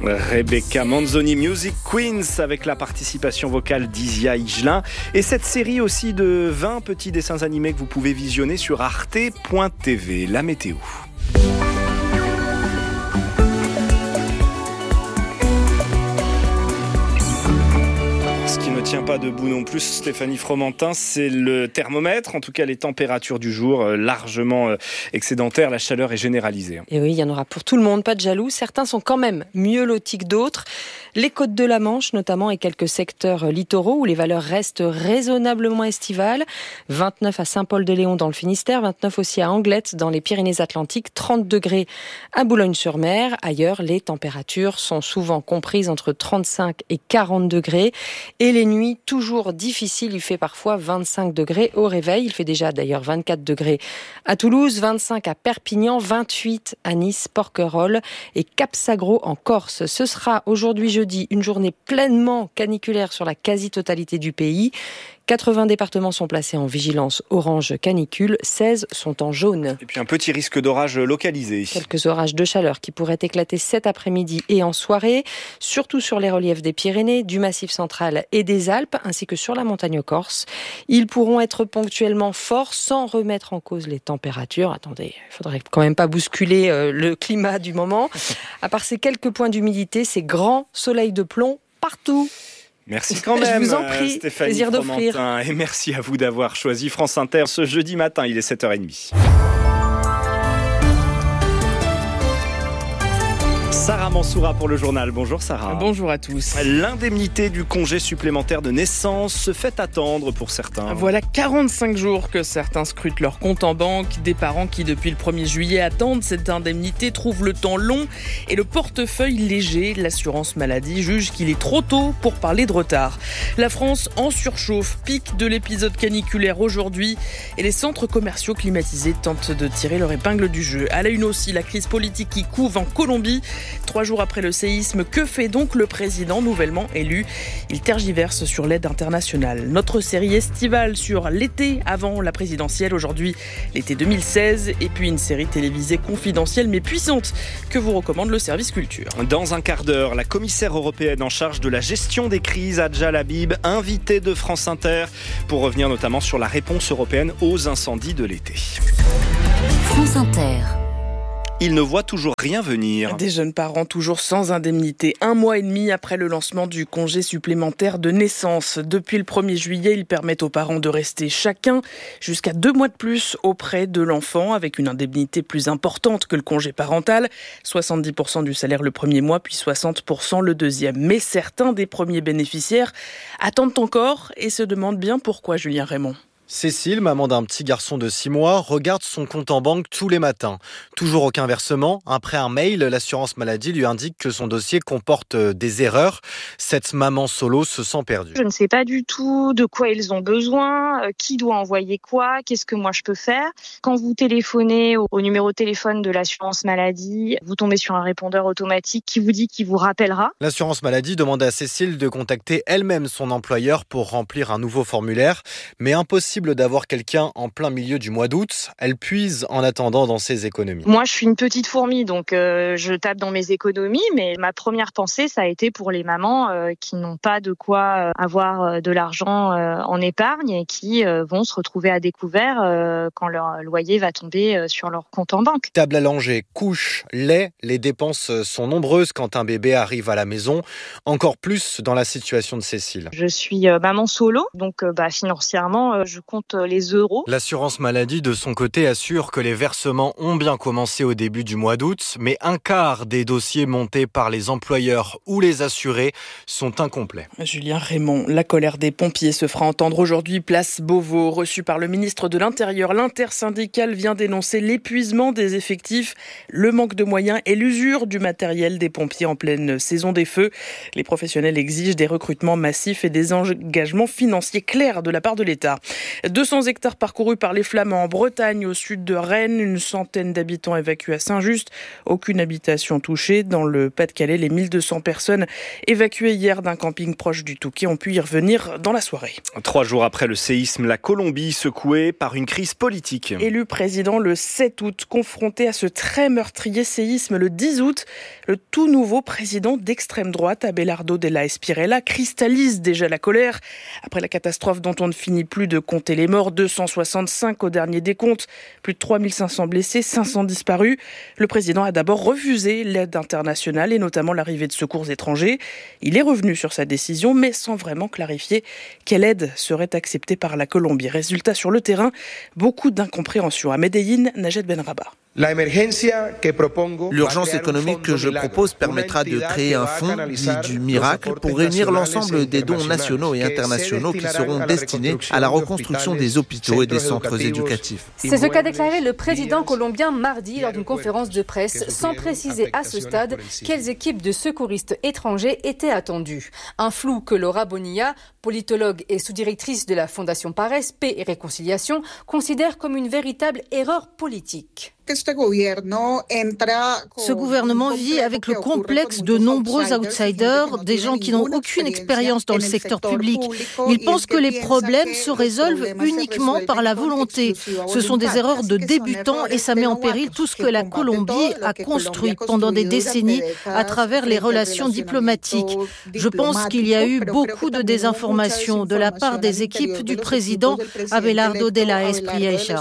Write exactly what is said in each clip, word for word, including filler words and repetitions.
Rebecca Manzoni, Music Queens, avec la participation vocale d'Isia Higelin. Et cette série aussi de vingt petits dessins animés que vous pouvez visionner sur arte point t v. La météo. Tient pas debout non plus, Stéphanie Fromentin, c'est le thermomètre, en tout cas les températures du jour largement excédentaires, la chaleur est généralisée. Et oui, il y en aura pour tout le monde, pas de jaloux, certains sont quand même mieux lotis que d'autres. Les côtes de la Manche notamment et quelques secteurs littoraux où les valeurs restent raisonnablement estivales. vingt-neuf à Saint-Paul-de-Léon dans le Finistère, vingt-neuf aussi à Anglet dans les Pyrénées-Atlantiques, trente degrés à Boulogne-sur-Mer. Ailleurs, les températures sont souvent comprises entre trente-cinq et quarante degrés. Et les nuits, toujours difficiles, il fait parfois vingt-cinq degrés au réveil. Il fait déjà d'ailleurs vingt-quatre degrés à Toulouse, vingt-cinq à Perpignan, vingt-huit à Nice, Porquerolles et Cap-Sagro en Corse. Ce sera aujourd'hui jeudi une journée pleinement caniculaire sur la quasi-totalité du pays. quatre-vingts départements sont placés en vigilance orange canicule, seize sont en jaune. Et puis un petit risque d'orage localisé. Quelques orages de chaleur qui pourraient éclater cet après-midi et en soirée, surtout sur les reliefs des Pyrénées, du Massif central et des Alpes, ainsi que sur la montagne corse. Ils pourront être ponctuellement forts sans remettre en cause les températures. Attendez, il faudrait quand même pas bousculer euh, le climat du moment. À part ces quelques points d'humidité, ces grands soleils de plomb partout. Merci quand même, je vous en prie, Stéphanie plaisir Fromentin. d'offrir. Et merci à vous d'avoir choisi France Inter ce jeudi matin, il est sept heures trente. Sarah Mansoura pour le journal. Bonjour Sarah. Bonjour à tous. L'indemnité du congé supplémentaire de naissance se fait attendre pour certains. Voilà quarante-cinq jours que certains scrutent leur compte en banque. Des parents qui depuis le premier juillet attendent cette indemnité trouvent le temps long et le portefeuille léger. L'assurance maladie juge qu'il est trop tôt pour parler de retard. La France en surchauffe, pic de l'épisode caniculaire aujourd'hui et les centres commerciaux climatisés tentent de tirer leur épingle du jeu. À la une aussi, la crise politique qui couve en Colombie. Trois jours après le séisme, que fait donc le président nouvellement élu ? Il tergiverse sur l'aide internationale. Notre série estivale sur l'été avant la présidentielle, aujourd'hui l'été deux mille seize, et puis une série télévisée confidentielle mais puissante que vous recommande le service culture. Dans un quart d'heure, la commissaire européenne en charge de la gestion des crises, Adja Labib, invitée de France Inter, pour revenir notamment sur la réponse européenne aux incendies de l'été. France Inter. Il ne voit toujours rien venir. Des jeunes parents toujours sans indemnité, un mois et demi après le lancement du congé supplémentaire de naissance. Depuis le premier juillet, il permet aux parents de rester chacun jusqu'à deux mois de plus auprès de l'enfant, avec une indemnité plus importante que le congé parental, soixante-dix pour cent du salaire le premier mois, puis soixante pour cent le deuxième. Mais certains des premiers bénéficiaires attendent encore et se demandent bien pourquoi, Julien Raymond. Cécile, maman d'un petit garçon de six mois, regarde son compte en banque tous les matins. Toujours aucun versement. Après un mail, l'assurance maladie lui indique que son dossier comporte des erreurs. Cette maman solo se sent perdue. Je ne sais pas du tout de quoi ils ont besoin, qui doit envoyer quoi, qu'est-ce que moi je peux faire. Quand vous téléphonez au numéro de téléphone de l'assurance maladie, vous tombez sur un répondeur automatique qui vous dit qu'il vous rappellera. L'assurance maladie demande à Cécile de contacter elle-même son employeur pour remplir un nouveau formulaire, mais impossible d'avoir quelqu'un en plein milieu du mois d'août. Elle puise en attendant dans ses économies. Moi, je suis une petite fourmi, donc euh, je tape dans mes économies, mais ma première pensée, ça a été pour les mamans euh, qui n'ont pas de quoi euh, avoir euh, de l'argent euh, en épargne et qui euh, vont se retrouver à découvert euh, quand leur loyer va tomber euh, sur leur compte en banque. Table à langer, couche, lait, les dépenses sont nombreuses quand un bébé arrive à la maison, encore plus dans la situation de Cécile. Je suis euh, maman solo, donc euh, bah, financièrement, euh, je compte les euros. L'assurance maladie, de son côté, assure que les versements ont bien commencé au début du mois d'août, mais un quart des dossiers montés par les employeurs ou les assurés sont incomplets. Julien Raymond, la colère des pompiers se fera entendre aujourd'hui, place Beauvau. Reçu par le ministre de l'Intérieur, l'intersyndicale vient dénoncer l'épuisement des effectifs, le manque de moyens et l'usure du matériel des pompiers en pleine saison des feux. Les professionnels exigent des recrutements massifs et des engagements financiers clairs de la part de l'État. deux cents hectares parcourus par les flammes en Bretagne, au sud de Rennes, une centaine d'habitants évacués à Saint-Just, aucune habitation touchée. Dans le Pas-de-Calais, les mille deux cents personnes évacuées hier d'un camping proche du Touquet ont pu y revenir dans la soirée. Trois jours après le séisme, la Colombie secouée par une crise politique. Élu président le sept août, confronté à ce très meurtrier séisme le dix août, le tout nouveau président d'extrême droite, Abelardo de la Espriella, cristallise déjà la colère. Après la catastrophe dont on ne finit plus de compter les morts, deux cent soixante-cinq au dernier décompte, plus de trois mille cinq cents blessés, cinq cents disparus. Le président a d'abord refusé l'aide internationale et notamment l'arrivée de secours étrangers. Il est revenu sur sa décision, mais sans vraiment clarifier quelle aide serait acceptée par la Colombie. Résultat sur le terrain, beaucoup d'incompréhension. À Medellín, Najed Benrabah. L'urgence économique que je propose permettra de créer un fonds dit du miracle pour réunir l'ensemble des dons nationaux et internationaux qui seront destinés à la reconstruction des hôpitaux et des centres éducatifs. C'est ce qu'a déclaré le président colombien mardi lors d'une conférence de presse, sans préciser à ce stade quelles équipes de secouristes étrangers étaient attendues. Un flou que Laura Bonilla, politologue et sous-directrice de la Fondation Pares, Paix et Réconciliation, considère comme une véritable erreur politique. Ce gouvernement vit avec le complexe de nombreux outsiders, des gens qui n'ont aucune expérience dans le secteur public. Ils pensent que les problèmes se résolvent uniquement par la volonté. Ce sont des erreurs de débutants et ça met en péril tout ce que la Colombie a construit pendant des décennies à travers les relations diplomatiques. Je pense qu'il y a eu beaucoup de désinformation de la part des équipes du président Abelardo de la Espriella.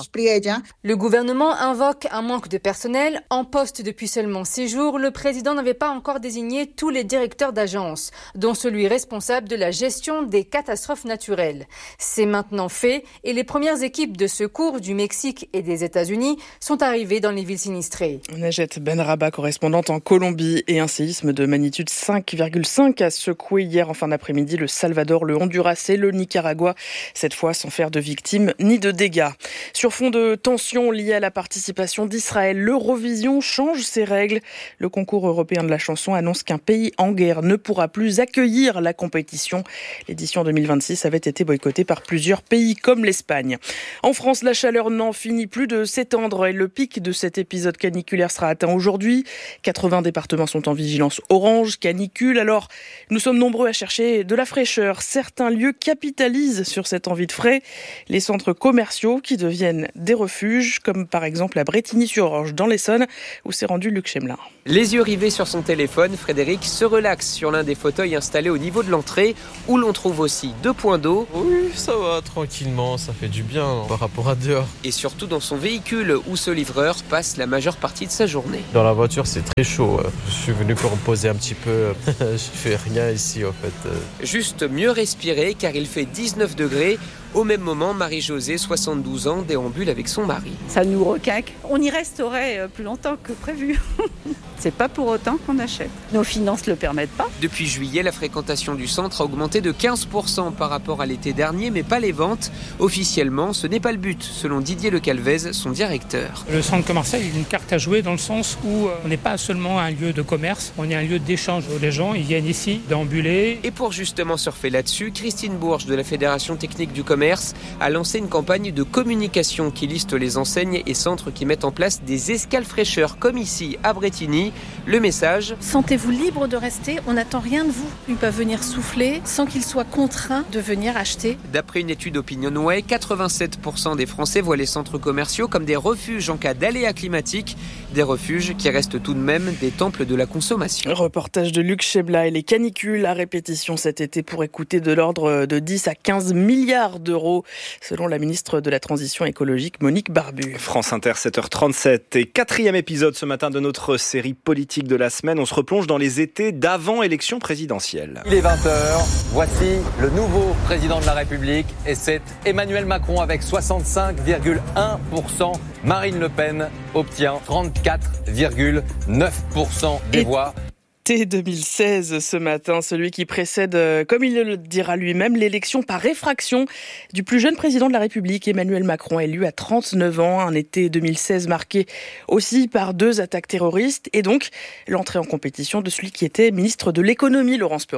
Le gouvernement invoque un manque de personnel. En poste depuis seulement six jours, le président n'avait pas encore désigné tous les directeurs d'agence, dont celui responsable de la gestion des catastrophes naturelles. C'est maintenant fait et les premières équipes de secours du Mexique et des États-Unis sont arrivées dans les villes sinistrées. Najed Benrabah, correspondante en Colombie, et un séisme de magnitude cinq virgule cinq a secoué hier en fin d'après-midi le Salvador, le Honduras et le Nicaragua, cette fois sans faire de victimes ni de dégâts. Sur fond de tensions liées à la participation d'Israël, l'Eurovision change ses règles. Le concours européen de la chanson annonce qu'un pays en guerre ne pourra plus accueillir la compétition. L'édition deux mille vingt-six avait été boycottée par plusieurs pays comme l'Espagne. En France, la chaleur n'en finit plus de s'étendre et le pic de cet épisode caniculaire sera atteint aujourd'hui. quatre-vingts départements sont en vigilance orange, canicule. Alors, nous sommes nombreux à chercher de la fraîcheur. Certains lieux capitalisent sur cette envie de frais. Les centres commerciaux qui deviennent des refuges, comme par exemple à Brétigny-sur-Orge dans l'Essonne, où s'est rendu Luc Chemelin. Les yeux rivés sur son téléphone, Frédéric se relaxe sur l'un des fauteuils installés au niveau de l'entrée, où l'on trouve aussi deux points d'eau. Oui, ça va, tranquillement, ça fait du bien par rapport à dehors. Et surtout dans son véhicule, où ce livreur passe la majeure partie de sa journée. Dans la voiture, c'est très chaud. Je suis venu pour me poser un petit peu. Je fais rien ici, en fait. Juste mieux respirer, car il fait dix-neuf degrés. Au même moment, Marie-Josée, soixante-douze ans, déambule avec son mari. Ça nous requinque. On y resterait plus longtemps que prévu. C'est pas pour autant qu'on achète. Nos finances le permettent pas. Depuis juillet, la fréquentation du centre a augmenté de quinze pour cent par rapport à l'été dernier, mais pas les ventes. Officiellement, ce n'est pas le but, selon Didier Le Calvez, son directeur. Le centre commercial est une carte à jouer dans le sens où on n'est pas seulement un lieu de commerce, on est un lieu d'échange où les gens ils viennent ici déambuler. Et pour justement surfer là-dessus, Christine Bourges de la Fédération technique du commerce a lancé une campagne de communication qui liste les enseignes et centres qui mettent en place des escales fraîcheurs, comme ici à Brétigny. Le message: sentez-vous libre de rester, on n'attend rien de vous. Ils peuvent venir souffler sans qu'ils soient contraints de venir acheter. D'après une étude OpinionWay, quatre-vingt-sept pour cent des Français voient les centres commerciaux comme des refuges en cas d'aléas climatiques, des refuges qui restent tout de même des temples de la consommation. Reportage de Luc Chemelin. Et les canicules à répétition cet été pourraient coûter de l'ordre de dix à quinze milliards d'euros, selon la ministre de la Transition écologique Monique Barbu. France Inter, sept heures trente-sept et quatrième épisode ce matin de notre série politique de la semaine. On se replonge dans les étés d'avant élection présidentielle. Il est vingt heures, voici le nouveau président de la République et c'est Emmanuel Macron avec soixante-cinq virgule un pour cent. Marine Le Pen obtient trente-quatre virgule neuf pour cent des et... voix. deux mille seize ce matin, celui qui précède, comme il le dira lui-même, l'élection par réfraction du plus jeune président de la République, Emmanuel Macron, élu à trente-neuf ans. Un été deux mille seize marqué aussi par deux attaques terroristes et donc l'entrée en compétition de celui qui était ministre de l'économie, Laurence Perron.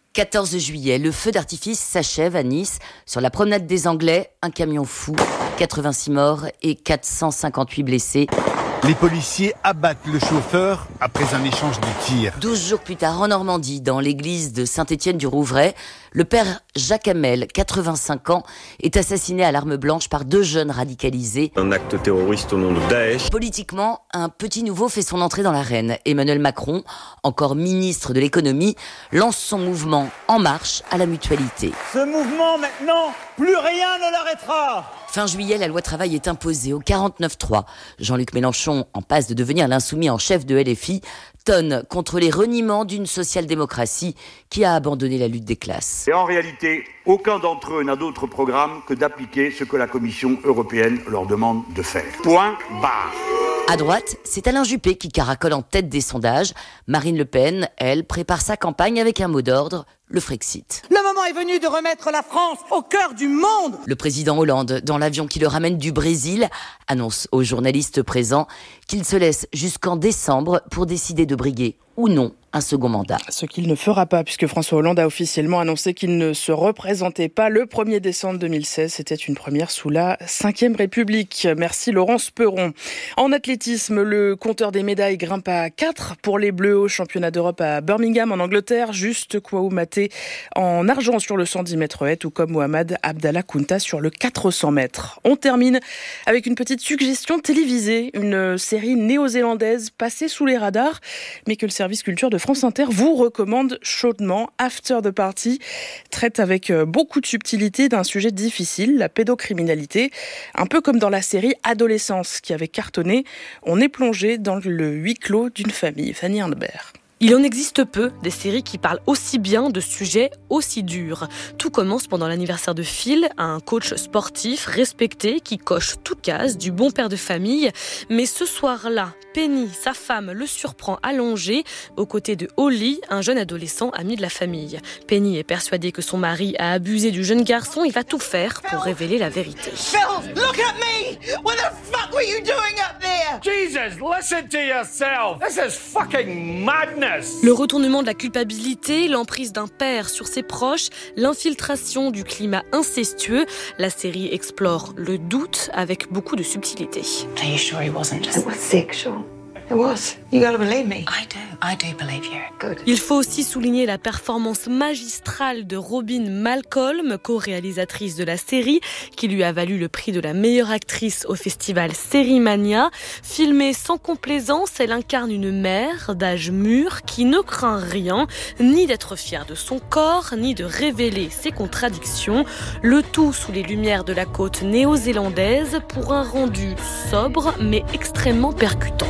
quatorze juillet, le feu d'artifice s'achève à Nice. Sur la promenade des Anglais, un camion fou, quatre-vingt-six morts et quatre cent cinquante-huit blessés. Les policiers abattent le chauffeur après un échange de tirs. Douze jours plus tard, en Normandie, dans l'église de Saint-Étienne-du-Rouvray, le père Jacques Hamel, quatre-vingt-cinq ans, est assassiné à l'arme blanche par deux jeunes radicalisés. Un acte terroriste au nom de Daesh. Politiquement, un petit nouveau fait son entrée dans l'arène. Emmanuel Macron, encore ministre de l'économie, lance son mouvement En Marche à la Mutualité. Ce mouvement, maintenant, plus rien ne l'arrêtera. Fin juillet, la loi travail est imposée au quarante-neuf trois. Jean-Luc Mélenchon, en passe de devenir l'insoumis en chef de L F I, tonne contre les reniements d'une social-démocratie qui a abandonné la lutte des classes. Et en réalité, aucun d'entre eux n'a d'autre programme que d'appliquer ce que la Commission européenne leur demande de faire. Point barre. À droite, c'est Alain Juppé qui caracole en tête des sondages. Marine Le Pen, elle, prépare sa campagne avec un mot d'ordre, le Frexit. Le moment est venu de remettre la France au cœur du monde. Le président Hollande, dans l'avion qui le ramène du Brésil, annonce aux journalistes présents qu'il se laisse jusqu'en décembre pour décider de briguer ou non un second mandat. Ce qu'il ne fera pas, puisque François Hollande a officiellement annoncé qu'il ne se représentait pas le premier décembre deux mille seize. C'était une première sous la cinquième République. Merci Laurence Perron. En athlétisme, le compteur des médailles grimpe à quatre pour les Bleus au championnat d'Europe à Birmingham en Angleterre. Juste Kouaou-Maté en argent sur le cent dix mètres haies, tout comme Mohamed Abdallah Kounta sur le quatre cents mètres. On termine avec une petite suggestion télévisée, une série néo-zélandaise passée sous les radars, mais que le service culture de France Inter vous recommande chaudement. After the Party traite avec beaucoup de subtilité d'un sujet difficile, la pédocriminalité. Un peu comme dans la série Adolescence qui avait cartonné, on est plongé dans le huis clos d'une famille. Fanny Hundebert. Il en existe peu, des séries qui parlent aussi bien de sujets aussi durs. Tout commence pendant l'anniversaire de Phil, un coach sportif respecté qui coche toutes cases du bon père de famille. Mais ce soir-là, Penny, sa femme, le surprend allongé aux côtés de Holly, un jeune adolescent ami de la famille. Penny est persuadée que son mari a abusé du jeune garçon. Il va tout faire pour révéler la vérité. Phil, look at me! What the fuck were you doing up there? Jesus, listen to yourself. This is fucking madness. Le retournement de la culpabilité, l'emprise d'un père sur ses proches, l'infiltration du climat incestueux. La série explore le doute avec beaucoup de subtilité. Are you sure he wasn't just... It was sexual. It was. You gotta believe me. I do. I do believe you. Good. Il faut aussi souligner la performance magistrale de Robin Malcolm, co-réalisatrice de la série, qui lui a valu le prix de la meilleure actrice au festival Sérimania. Filmée sans complaisance, elle incarne une mère d'âge mûr qui ne craint rien, ni d'être fière de son corps, ni de révéler ses contradictions. Le tout sous les lumières de la côte néo-zélandaise pour un rendu sobre mais extrêmement percutant.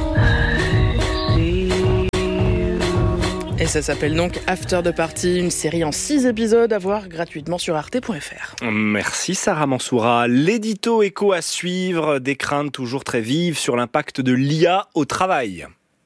Et ça s'appelle donc After the Party, une série en six épisodes à voir gratuitement sur arte point f r. Merci Sarah Mansoura. L'édito éco à suivre, des craintes toujours très vives sur l'impact de l'I A au travail.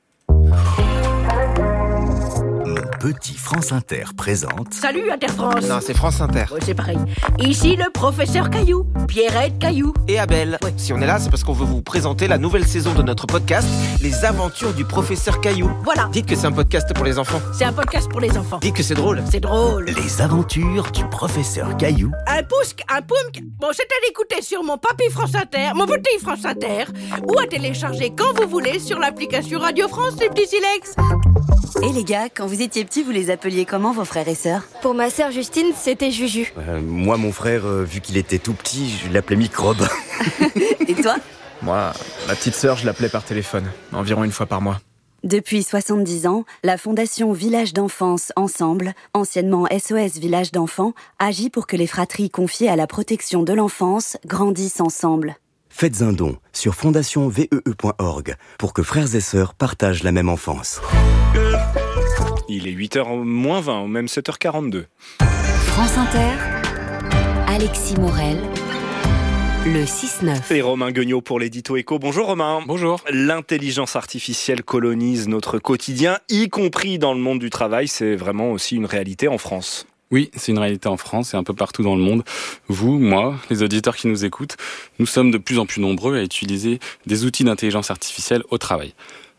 Petit France Inter présente... Salut Inter-France. Non, c'est France Inter. Ouais, c'est pareil. Ici le professeur Caillou, Pierrette Caillou. Et Abel. Ouais. Si on est là, c'est parce qu'on veut vous présenter la nouvelle saison de notre podcast, Les Aventures du professeur Caillou. Voilà. Dites que c'est un podcast pour les enfants. C'est un podcast pour les enfants. Dites que c'est drôle. C'est drôle. Les Aventures du professeur Caillou. Un pouce, un poum. Bon, c'est à l'écouter sur mon papy France Inter, mon petit France Inter, ou à télécharger quand vous voulez sur l'application Radio France, les petits silex. Et les gars, quand vous étiez petits, vous les appeliez comment vos frères et sœurs? Pour ma sœur Justine, c'était Juju. Euh, moi, mon frère, euh, vu qu'il était tout petit, je l'appelais Microbe. Et toi? Moi, ma petite sœur, je l'appelais par téléphone, environ une fois par mois. Depuis soixante-dix ans, la Fondation Village d'Enfance Ensemble, anciennement S O S Village d'Enfants, agit pour que les fratries confiées à la protection de l'enfance grandissent ensemble. Faites un don sur fondation vee point org pour que frères et sœurs partagent la même enfance. Il est huit heures moins vingt, ou même sept heures quarante-deux. France Inter, Alexis Morel, le six neuf. Et Romain Guignot pour l'édito éco. Bonjour Romain. Bonjour. L'intelligence artificielle colonise notre quotidien, y compris dans le monde du travail. C'est vraiment aussi une réalité en France. Oui, c'est une réalité en France et un peu partout dans le monde. Vous, moi, les auditeurs qui nous écoutent, nous sommes de plus en plus nombreux à utiliser des outils d'intelligence artificielle au travail.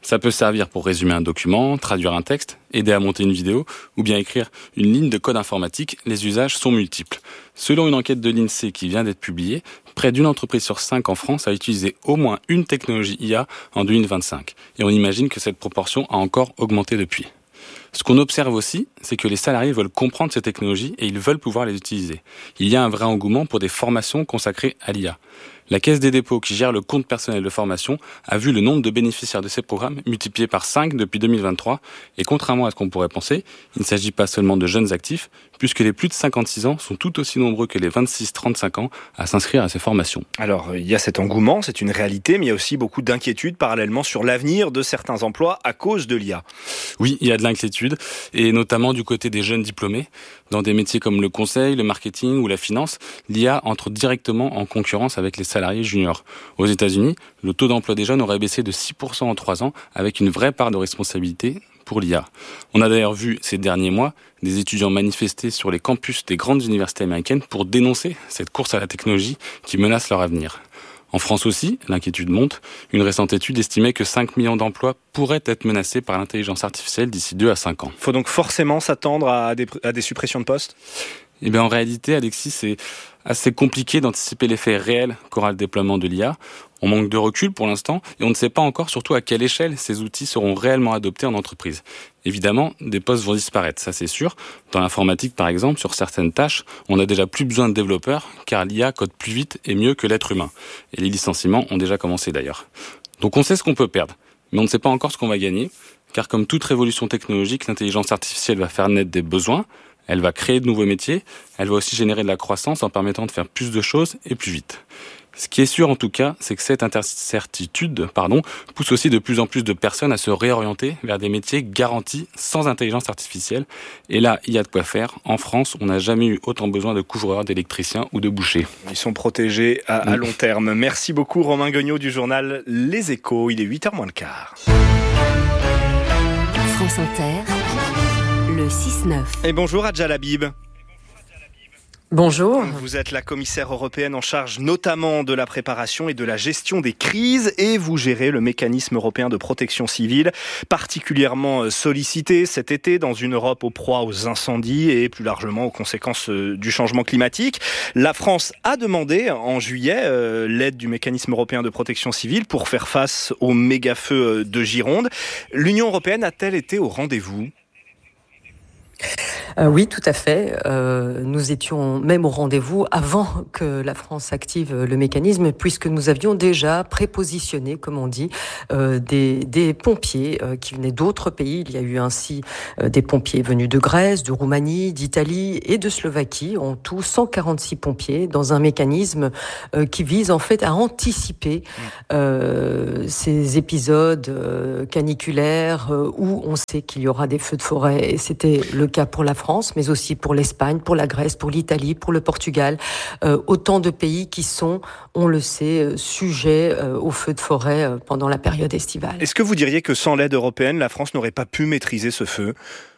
Ça peut servir pour résumer un document, traduire un texte, aider à monter une vidéo ou bien écrire une ligne de code informatique. Les usages sont multiples. Selon une enquête de l'INSEE qui vient d'être publiée, près d'une entreprise sur cinq en France a utilisé au moins une technologie I A en deux mille vingt-cinq. Et on imagine que cette proportion a encore augmenté depuis. Ce qu'on observe aussi, c'est que les salariés veulent comprendre ces technologies et ils veulent pouvoir les utiliser. Il y a un vrai engouement pour des formations consacrées à l'I A. La Caisse des dépôts, qui gère le compte personnel de formation, a vu le nombre de bénéficiaires de ces programmes multiplié par cinq depuis deux mille vingt-trois. Et contrairement à ce qu'on pourrait penser, il ne s'agit pas seulement de jeunes actifs, puisque les plus de cinquante-six ans sont tout aussi nombreux que les vingt-six trente-cinq ans à s'inscrire à ces formations. Alors, il y a cet engouement, c'est une réalité, mais il y a aussi beaucoup d'inquiétudes parallèlement sur l'avenir de certains emplois à cause de l'I A. Oui, il y a de l'inquiétude, et notamment du côté des jeunes diplômés. Dans des métiers comme le conseil, le marketing ou la finance, l'I A entre directement en concurrence avec les salariés juniors. Aux États-Unis, le taux d'emploi des jeunes aurait baissé de six pour cent en trois ans, avec une vraie part de responsabilité pour l'I A. On a d'ailleurs vu ces derniers mois des étudiants manifester sur les campus des grandes universités américaines pour dénoncer cette course à la technologie qui menace leur avenir. En France aussi, l'inquiétude monte. Une récente étude estimait que cinq millions d'emplois pourraient être menacés par l'intelligence artificielle d'ici deux à cinq ans. Il faut donc forcément s'attendre à des, à des suppressions de postes ? Eh bien, en réalité, Alexis, c'est assez compliqué d'anticiper l'effet réel qu'aura le déploiement de l'I A. On manque de recul pour l'instant et on ne sait pas encore surtout à quelle échelle ces outils seront réellement adoptés en entreprise. Évidemment, des postes vont disparaître, ça c'est sûr. Dans l'informatique, par exemple, sur certaines tâches, on n'a déjà plus besoin de développeurs car l'I A code plus vite et mieux que l'être humain. Et les licenciements ont déjà commencé d'ailleurs. Donc on sait ce qu'on peut perdre, mais on ne sait pas encore ce qu'on va gagner, car comme toute révolution technologique, l'intelligence artificielle va faire naître des besoins. Elle va créer de nouveaux métiers, elle va aussi générer de la croissance en permettant de faire plus de choses et plus vite. Ce qui est sûr en tout cas, c'est que cette incertitude pardon, pousse aussi de plus en plus de personnes à se réorienter vers des métiers garantis sans intelligence artificielle. Et là, il y a de quoi faire. En France, on n'a jamais eu autant besoin de couvreurs, d'électriciens ou de bouchers. Ils sont protégés à, à long terme. Merci beaucoup Romain Guignot du journal Les Échos. Il est huit heures moins le quart. France Inter. Le six neuf. Et bonjour Adja Labib. Bonjour. Vous êtes la commissaire européenne en charge notamment de la préparation et de la gestion des crises et vous gérez le mécanisme européen de protection civile, particulièrement sollicité cet été dans une Europe aux proies aux incendies et plus largement aux conséquences du changement climatique. La France a demandé en juillet euh, l'aide du mécanisme européen de protection civile pour faire face aux méga-feux de Gironde. L'Union européenne a-t-elle été au rendez-vous ? Euh, oui, tout à fait. Euh, nous étions même au rendez-vous avant que la France active le mécanisme, puisque nous avions déjà prépositionné, comme on dit, euh, des, des pompiers euh, qui venaient d'autres pays. Il y a eu ainsi euh, des pompiers venus de Grèce, de Roumanie, d'Italie et de Slovaquie. En tout, cent quarante-six pompiers dans un mécanisme euh, qui vise en fait à anticiper euh, ces épisodes euh, caniculaires euh, où on sait qu'il y aura des feux de forêt. Et c'était le cas pour la France, mais aussi pour l'Espagne, pour la Grèce, pour l'Italie, pour le Portugal. Euh, autant de pays qui sont, on le sait, sujets euh, aux feux de forêt euh, pendant la période estivale. Est-ce que vous diriez que sans l'aide européenne, la France n'aurait pas pu maîtriser ce feu ?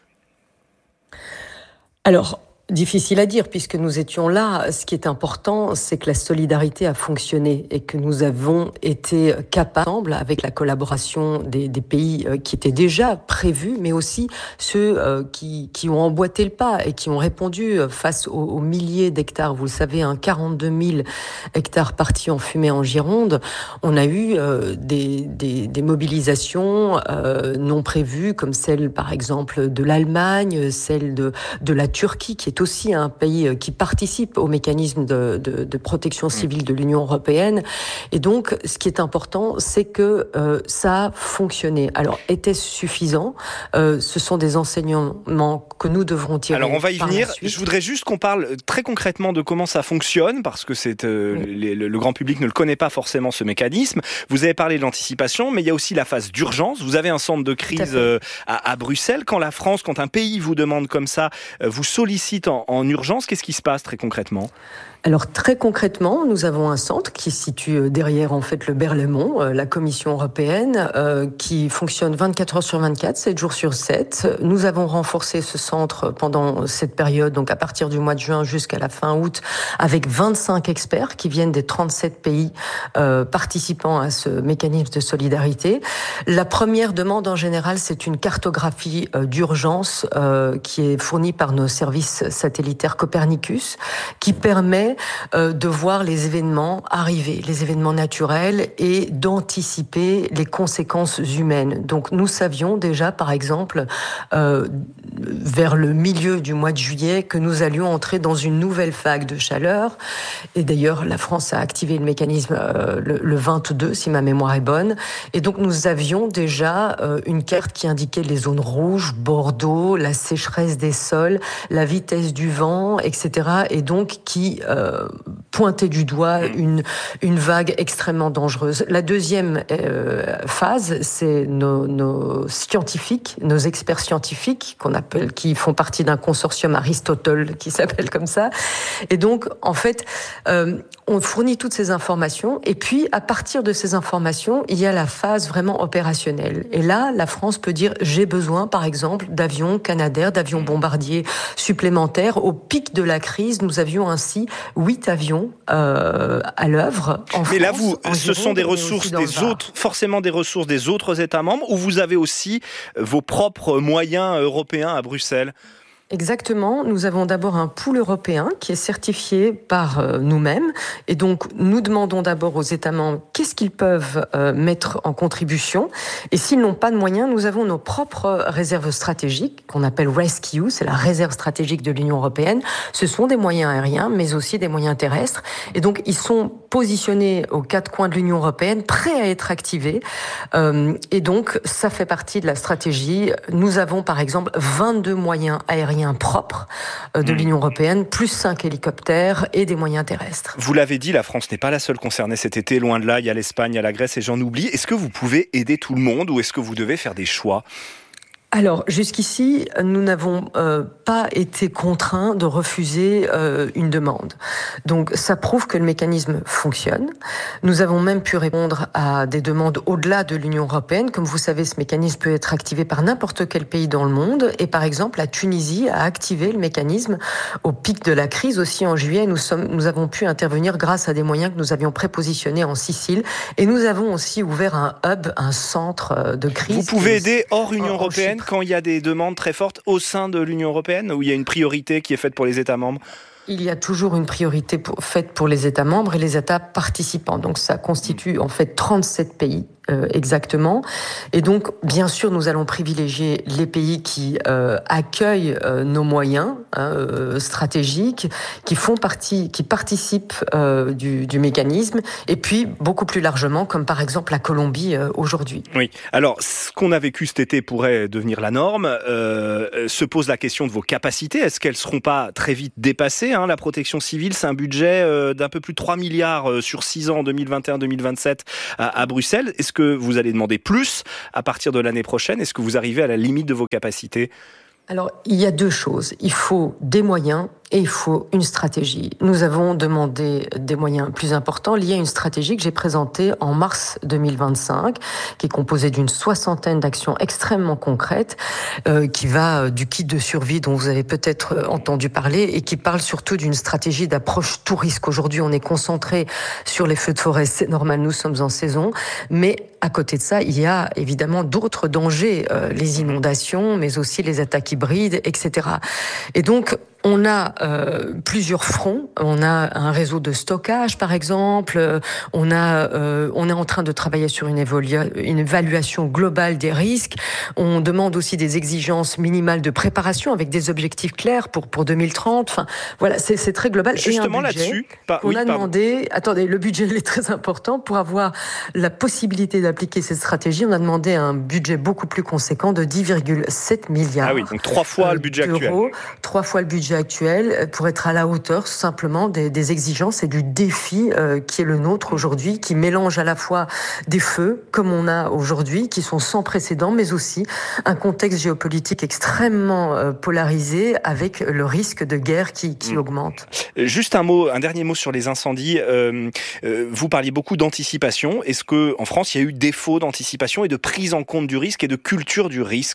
Alors, difficile à dire puisque nous étions là. Ce qui est important, c'est que la solidarité a fonctionné et que nous avons été capables, avec la collaboration des, des pays qui étaient déjà prévus, mais aussi ceux qui, qui ont emboîté le pas et qui ont répondu face aux, aux milliers d'hectares. Vous le savez, hein, quarante-deux mille hectares partis en fumée en Gironde. On a eu euh, des, des, des mobilisations euh, non prévues, comme celle, par exemple, de l'Allemagne, celle de, de la Turquie, qui est aussi un pays qui participe au mécanisme de, de, de protection civile de l'Union européenne. Et donc, ce qui est important, c'est que euh, ça a fonctionné. Alors, était-ce suffisant ? euh, Ce sont des enseignements que nous devrons tirer. Alors, on va y venir. Je voudrais juste qu'on parle très concrètement de comment ça fonctionne, parce que c'est, euh, oui. les, le, le grand public ne le connaît pas forcément, ce mécanisme. Vous avez parlé de l'anticipation, mais il y a aussi la phase d'urgence. Vous avez un centre de crise euh, à, à Bruxelles. Quand la France, quand un pays vous demande comme ça, euh, vous sollicite En, en urgence, qu'est-ce qui se passe très concrètement ? Alors très concrètement, nous avons un centre qui se situe derrière en fait le Berlaymont, euh, la Commission européenne, euh, qui fonctionne vingt-quatre heures sur vingt-quatre, sept jours sur sept. Nous avons renforcé ce centre pendant cette période, donc à partir du mois de juin jusqu'à la fin août, avec vingt-cinq experts qui viennent des trente-sept pays euh, participants à ce mécanisme de solidarité. La première demande en général, c'est une cartographie euh, d'urgence euh, qui est fournie par nos services satellitaires Copernicus, qui permet de voir les événements arriver, les événements naturels, et d'anticiper les conséquences humaines. Donc nous savions déjà, par exemple, euh, vers le milieu du mois de juillet, que nous allions entrer dans une nouvelle vague de chaleur. Et d'ailleurs, la France a activé le mécanisme euh, le, le vingt-deux, si ma mémoire est bonne. Et donc nous avions déjà euh, une carte qui indiquait les zones rouges, Bordeaux, la sécheresse des sols, la vitesse du vent, et cetera. Et donc qui euh, pointer du doigt une, une vague extrêmement dangereuse. La deuxième euh, phase, c'est nos, nos scientifiques, nos experts scientifiques, qu'on appelle, qui font partie d'un consortium Aristotle, qui s'appelle comme ça. Et donc, en fait, euh, on fournit toutes ces informations, et puis, à partir de ces informations, il y a la phase vraiment opérationnelle. Et là, la France peut dire, j'ai besoin, par exemple, d'avions Canadair, d'avions bombardiers supplémentaires. Au pic de la crise, nous avions ainsi huit avions euh, à l'œuvre en France. Mais là, vous, ce Gironde, sont des ressources des autres, forcément des ressources des autres États membres, ou vous avez aussi vos propres moyens européens à Bruxelles ? Exactement. Nous avons d'abord un pool européen qui est certifié par euh, nous-mêmes. Et donc, nous demandons d'abord aux États membres qu'est-ce qu'ils peuvent euh, mettre en contribution. Et s'ils n'ont pas de moyens, nous avons nos propres réserves stratégiques, qu'on appelle Rescue. C'est la réserve stratégique de l'Union européenne. Ce sont des moyens aériens, mais aussi des moyens terrestres. Et donc, ils sont positionnés aux quatre coins de l'Union européenne, prêts à être activés. Euh, et donc, ça fait partie de la stratégie. Nous avons, par exemple, vingt-deux moyens aériens propres de l'Union européenne, plus cinq hélicoptères et des moyens terrestres. Vous l'avez dit, la France n'est pas la seule concernée cet été, loin de là, il y a l'Espagne, il y a la Grèce et j'en oublie. Est-ce que vous pouvez aider tout le monde ou est-ce que vous devez faire des choix ? Alors, jusqu'ici, nous n'avons euh, pas été contraints de refuser euh, une demande. Donc, ça prouve que le mécanisme fonctionne. Nous avons même pu répondre à des demandes au-delà de l'Union européenne. Comme vous savez, ce mécanisme peut être activé par n'importe quel pays dans le monde. Et par exemple, la Tunisie a activé le mécanisme au pic de la crise. Aussi, en juillet, nous, sommes, nous avons pu intervenir grâce à des moyens que nous avions prépositionnés en Sicile. Et nous avons aussi ouvert un hub, un centre de crise. Vous pouvez aider hors Union européenne quand il y a des demandes très fortes au sein de l'Union européenne, où il y a une priorité qui est faite pour les États membres ? Il y a toujours une priorité pour, faite pour les États membres et les États participants. Donc ça constitue en fait trente-sept pays. Euh, exactement. Et donc, bien sûr, nous allons privilégier les pays qui euh, accueillent euh, nos moyens hein, euh, stratégiques, qui font partie, qui participent euh, du, du mécanisme, et puis beaucoup plus largement, comme par exemple la Colombie euh, aujourd'hui. Oui. Alors, ce qu'on a vécu cet été pourrait devenir la norme. Euh, se pose la question de vos capacités. Est-ce qu'elles ne seront pas très vite dépassées hein ? La protection civile, c'est un budget euh, d'un peu plus de trois milliards euh, sur six ans, en deux mille vingt et un deux mille vingt-sept, à, à Bruxelles. Est-ce que vous allez demander plus à partir de l'année prochaine ? Est-ce que vous arrivez à la limite de vos capacités ? Alors, il y a deux choses. Il faut des moyens et il faut une stratégie. Nous avons demandé des moyens plus importants liés à une stratégie que j'ai présentée en mars deux mille vingt-cinq, qui est composée d'une soixantaine d'actions extrêmement concrètes, euh, qui va du kit de survie dont vous avez peut-être entendu parler et qui parle surtout d'une stratégie d'approche tout risque. Aujourd'hui, on est concentré sur les feux de forêt, c'est normal, nous sommes en saison, mais à côté de ça, il y a évidemment d'autres dangers, euh, les inondations, mais aussi les attaques hybrides, et cetera. Et donc, on a euh, plusieurs fronts. On a un réseau de stockage, par exemple. On a, euh, on est en train de travailler sur une, évolua- une évaluation globale des risques. On demande aussi des exigences minimales de préparation avec des objectifs clairs pour pour deux mille trente. Enfin, voilà, c'est, c'est très global. Justement et un budget là-dessus, pas, on oui, a pardon. demandé. Attendez, le budget il est très important pour avoir la possibilité d'appliquer cette stratégie. On a demandé un budget beaucoup plus conséquent de dix virgule sept milliards. Ah oui, donc trois fois le budget d'euros, actuel. Trois fois le budget budget actuel pour être à la hauteur simplement des, des exigences et du défi euh, qui est le nôtre aujourd'hui, qui mélange à la fois des feux, comme on a aujourd'hui, qui sont sans précédent, mais aussi un contexte géopolitique extrêmement euh, polarisé avec le risque de guerre qui, qui mmh. augmente. Juste un mot, un dernier mot sur les incendies. Euh, euh, vous parliez beaucoup d'anticipation. Est-ce qu'en France, il y a eu défaut d'anticipation et de prise en compte du risque et de culture du risque ?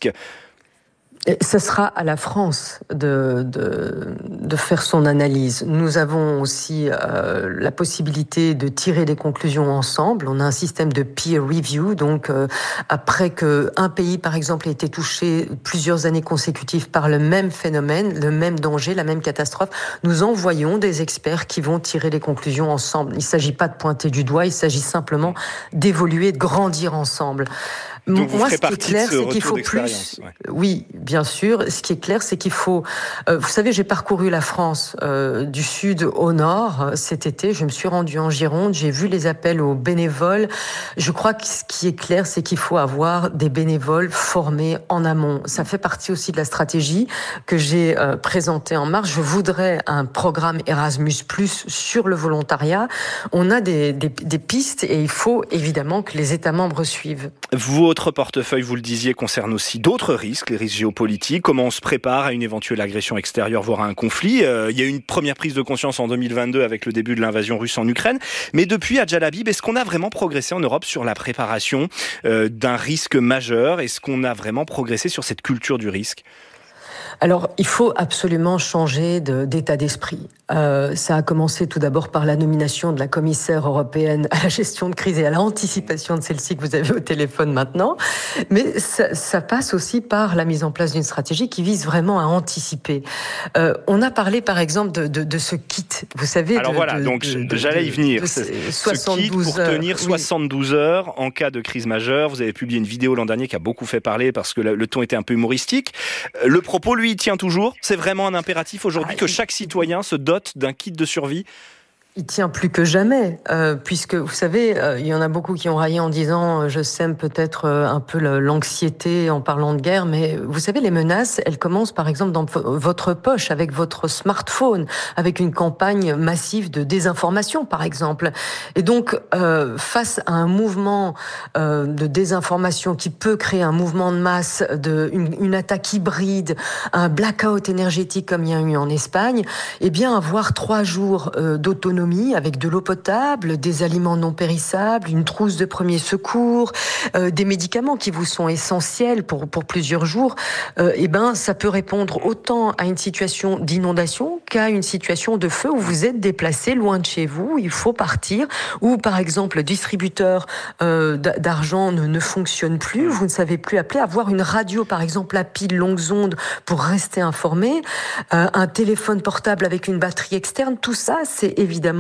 Ce sera à la France de, de, de faire son analyse. Nous avons aussi euh, la possibilité de tirer des conclusions ensemble. On a un système de peer review, donc euh, après qu'un pays, par exemple, ait été touché plusieurs années consécutives par le même phénomène, le même danger, la même catastrophe, nous envoyons des experts qui vont tirer les conclusions ensemble. Il ne s'agit pas de pointer du doigt, il s'agit simplement d'évoluer, de grandir ensemble. Donc vous Moi, ferez ce qui est partie clair, de ce c'est qu'il faut plus. Ouais. Oui, bien sûr. Ce qui est clair, c'est qu'il faut. Euh, vous savez, j'ai parcouru la France euh, du sud au nord euh, cet été. Je me suis rendue en Gironde. J'ai vu les appels aux bénévoles. Je crois que ce qui est clair, c'est qu'il faut avoir des bénévoles formés en amont. Ça fait partie aussi de la stratégie que j'ai euh, présentée en mars. Je voudrais un programme Erasmus plus sur le volontariat. On a des, des, des pistes et il faut évidemment que les États membres suivent. Vous Votre portefeuille, vous le disiez, concerne aussi d'autres risques, les risques géopolitiques. Comment on se prépare à une éventuelle agression extérieure, voire à un conflit. Euh, il y a eu une première prise de conscience en deux mille vingt-deux avec le début de l'invasion russe en Ukraine. Mais depuis, Adjal Habib, est-ce qu'on a vraiment progressé en Europe sur la préparation euh, d'un risque majeur ? Est-ce qu'on a vraiment progressé sur cette culture du risque ? Alors, il faut absolument changer de, d'état d'esprit. Euh, ça a commencé tout d'abord par la nomination de la commissaire européenne à la gestion de crise et à l'anticipation de celle-ci que vous avez au téléphone maintenant. Mais ça, ça passe aussi par la mise en place d'une stratégie qui vise vraiment à anticiper. Euh, on a parlé, par exemple, de, de, de ce kit. Vous savez. Alors de, voilà, de, donc de, de, j'allais y venir. De, de ce kit pour heures, tenir oui. soixante-douze heures en cas de crise majeure. Vous avez publié une vidéo l'an dernier qui a beaucoup fait parler parce que le, le ton était un peu humoristique. Le propos, lui, il tient toujours. C'est vraiment un impératif aujourd'hui ah, que chaque citoyen se dote d'un kit de survie. Il tient plus que jamais, euh, puisque vous savez, euh, il y en a beaucoup qui ont raillé en disant euh, je sème peut-être euh, un peu l'anxiété en parlant de guerre, mais vous savez, les menaces, elles commencent par exemple dans votre poche, avec votre smartphone, avec une campagne massive de désinformation par exemple. Et donc, euh, face à un mouvement euh, de désinformation qui peut créer un mouvement de masse, de, une, une attaque hybride, un blackout énergétique comme il y a eu en Espagne, eh bien avoir trois jours euh, d'autonomie avec de l'eau potable, des aliments non périssables, une trousse de premier secours, euh, des médicaments qui vous sont essentiels pour, pour plusieurs jours, euh, eh ben, ça peut répondre autant à une situation d'inondation qu'à une situation de feu où vous êtes déplacé loin de chez vous, il faut partir, ou par exemple le distributeur euh, d'argent ne, ne fonctionne plus, vous ne savez plus appeler, avoir une radio par exemple à pile longues ondes pour rester informé, euh, un téléphone portable avec une batterie externe, tout ça c'est évidemment